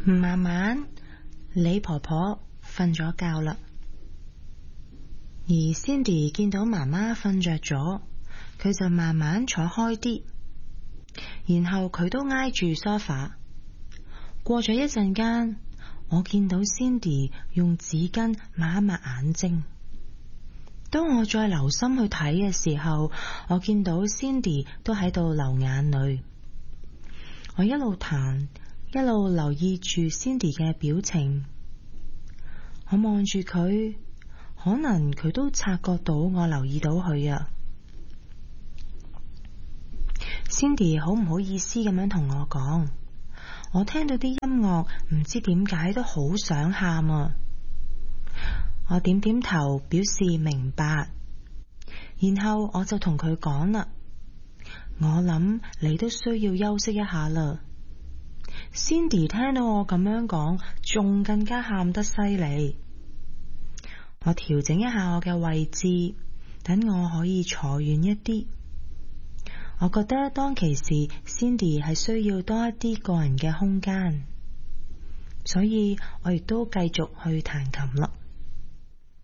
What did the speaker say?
慢慢，李婆婆瞓咗覺啦，而 Cindy 見到媽媽瞓着咗，佢就慢慢坐開啲，然後佢都挨住梳化。過咗一陣間，我見到 Cindy 用紙巾抹一抹眼睛。當我再留心去睇嘅時候，我見到 Cindy 都喺度流眼淚。我一路彈，一路留意住 Cindy 嘅表情。我望住佢，可能佢都察覺到我留意到佢啊。Cindy 好唔好意思咁樣同我講，我聽到啲音樂，唔知點解都好想喊啊。我點點頭表示明白，然後我就同佢講啦，我諗你都需要休息一下啦。Cindy 聽到我咁樣講，仲更加喊得犀利。我調整一下我嘅位置，等我可以坐遠一啲。我覺得當其時 Cindy 係需要多一啲個人嘅空間，所以我亦都繼續去彈琴啦。